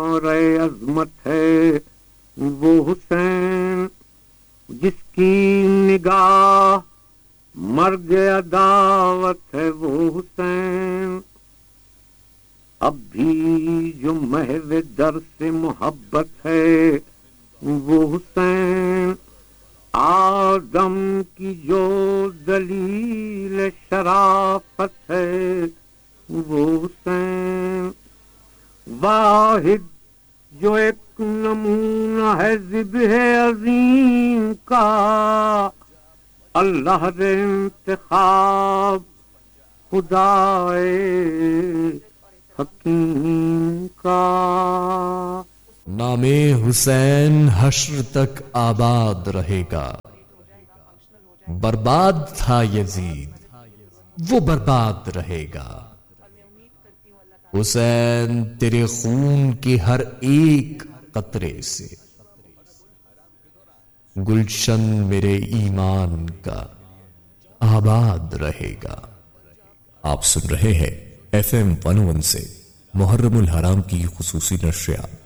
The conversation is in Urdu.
رے عظمت ہے وہ حسین، جس کی نگاہ مرگ عداوت ہے وہ حسین، اب بھی جو محو در سے محبت ہے وہ حسین، آدم کی جو دلیل شرافت ہے وہ حسین، واحد جو ایک نمونہ ہے ذبح عظیم کا، اللہ رے انتخاب خدائے حکیم کا۔ نام حسین حشر تک آباد رہے گا، برباد تھا یزید وہ برباد رہے گا، حسین تیرے خون کے ہر ایک قطرے سے گلشن میرے ایمان کا آباد رہے گا۔ آپ سن رہے ہیں FM 101 سے محرم الحرام کی خصوصی نشریات۔